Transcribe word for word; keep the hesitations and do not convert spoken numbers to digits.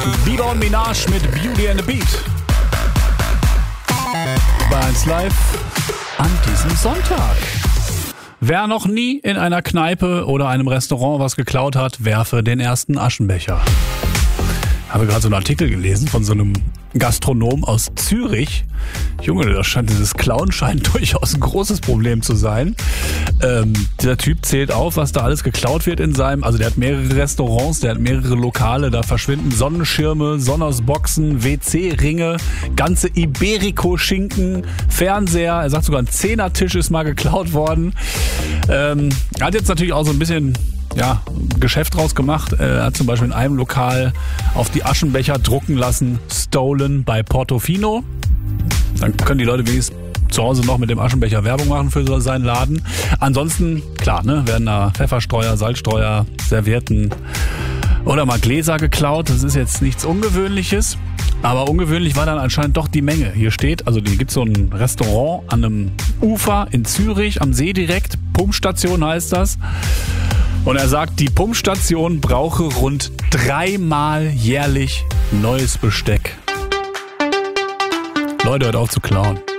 Bieber und Minaj mit Beauty and the Beat. Bei eins Live an diesem Sonntag. Wer noch nie in einer Kneipe oder einem Restaurant was geklaut hat, werfe den ersten Aschenbecher. Ich habe gerade so einen Artikel gelesen von so einem Gastronom aus Zürich. Junge, das scheint, dieses Klauen scheint durchaus ein großes Problem zu sein. Ähm, dieser Typ zählt auf, was da alles geklaut wird in seinem, also der hat mehrere Restaurants, der hat mehrere Lokale, da verschwinden Sonnenschirme, Sonos-Boxen, W C-Ringe, ganze Iberico-Schinken, Fernseher, er sagt sogar ein Zehnertisch ist mal geklaut worden. Ähm, er hat jetzt natürlich auch so ein bisschen ja, Geschäft draus gemacht. Er hat zum Beispiel in einem Lokal auf die Aschenbecher drucken lassen, stolen bei Portofino. Dann können die Leute wenigstens zu Hause noch mit dem Aschenbecher Werbung machen für so seinen Laden. Ansonsten, klar, ne, werden da Pfefferstreuer, Salzstreuer, Servietten oder mal Gläser geklaut. Das ist jetzt nichts Ungewöhnliches. Aber ungewöhnlich war dann anscheinend doch die Menge. Hier steht, also hier gibt's so ein Restaurant an einem Ufer in Zürich, am See direkt. Pumpstation heißt das. Und er sagt, die Pumpstation brauche rund dreimal jährlich neues Besteck. Leute, hört auf zu klauen.